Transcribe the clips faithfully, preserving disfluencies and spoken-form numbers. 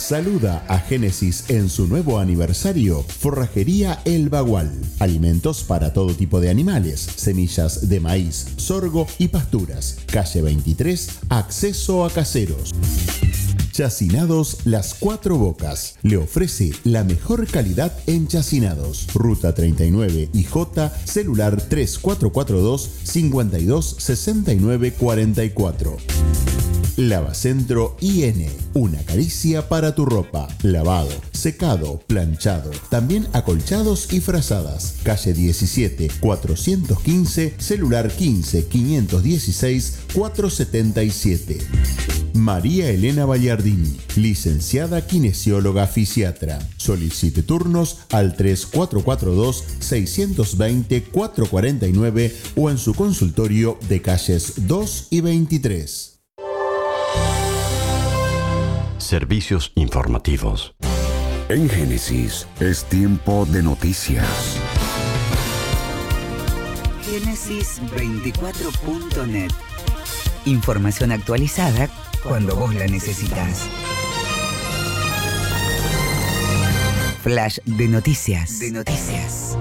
Saluda a Génesis en su nuevo aniversario. Forrajería El Bagual. Alimentos para todo tipo de animales, semillas de maíz, sorgo y pasturas. Calle veintitrés, acceso a Caseros. Chacinados Las Cuatro Bocas. Le ofrece la mejor calidad en chacinados. Ruta treinta y nueve I J, celular tres cuatro cuatro dos, cinco dos seis nueve cuatro cuatro. Lavacentro I N, una caricia para tu ropa. Lavado, secado, planchado, también acolchados y frazadas. Calle diecisiete, cuatrocientos quince, celular quince, quinientos dieciséis, cuatrocientos setenta y siete. María Elena Ballardini, licenciada kinesióloga fisiatra. Solicite turnos al tres cuatro cuatro dos, seis dos cero, cuatro cuatro nueve o en su consultorio de calles dos y veintitrés. Servicios informativos. En Génesis es tiempo de noticias. Génesis veinticuatro punto net. Información actualizada cuando vos la necesitas. Flash de noticias. De noticias.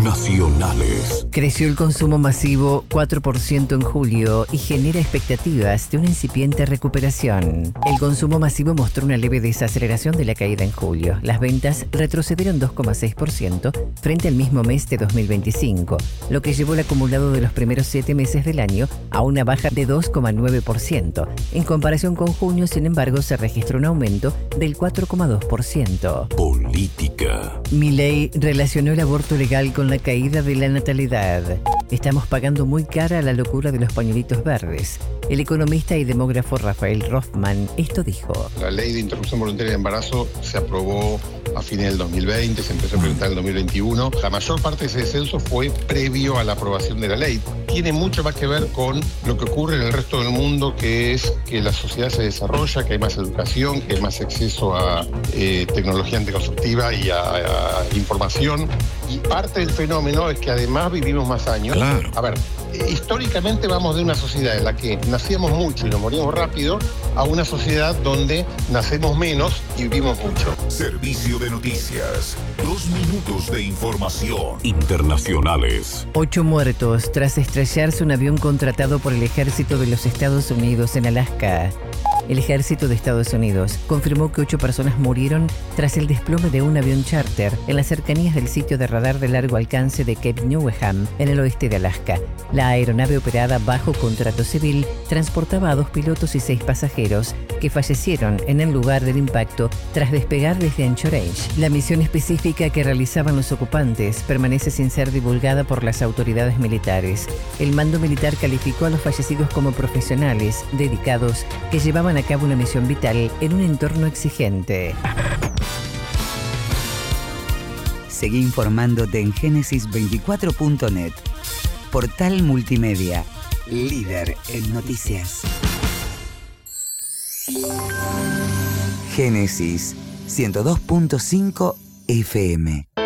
Nacionales. Creció el consumo masivo cuatro por ciento en julio y genera expectativas de una incipiente recuperación. El consumo masivo mostró una leve desaceleración de la caída en julio. Las ventas retrocedieron dos coma seis por ciento frente al mismo mes de dos mil veinticinco, lo que llevó el acumulado de los primeros siete meses del año a una baja de dos coma nueve por ciento. En comparación con junio, sin embargo, se registró un aumento del cuatro coma dos por ciento. Política. Milei relacionó el aborto legal con la caída de la natalidad. Estamos pagando muy cara la locura de los pañuelitos verdes. El economista y demógrafo Rafael Rothman esto dijo. La ley de interrupción voluntaria de embarazo se aprobó a fines del dos mil veinte, se empezó a implementar en el dos mil veintiuno. La mayor parte de ese descenso fue previo a la aprobación de la ley. Tiene mucho más que ver con lo que ocurre en el resto del mundo, que es que la sociedad se desarrolla, que hay más educación, que hay más acceso a eh, tecnología anticonceptiva y a, a información. Y parte del fenómeno es que además vivimos más años. Claro. A ver, eh, históricamente vamos de una sociedad en la que nacíamos mucho y nos moríamos rápido a una sociedad donde nacemos menos y vivimos mucho. Servicio de noticias. Dos minutos de información. Internacionales. Ocho muertos tras estrellarse un avión contratado por el ejército de los Estados Unidos en Alaska. El ejército de Estados Unidos confirmó que ocho personas murieron tras el desplome de un avión charter en las cercanías del sitio de radar de largo alcance de Cape Neweham, en el oeste de Alaska. La aeronave, operada bajo contrato civil, transportaba a dos pilotos y seis pasajeros que fallecieron en el lugar del impacto tras despegar desde Anchorage. La misión específica que realizaban los ocupantes permanece sin ser divulgada por las autoridades militares. El mando militar calificó a los fallecidos como profesionales dedicados que llevaban a cabo una misión vital en un entorno exigente. Seguí informándote en Génesis veinticuatro punto net. Portal multimedia, líder en noticias. Génesis ciento dos punto cinco F M.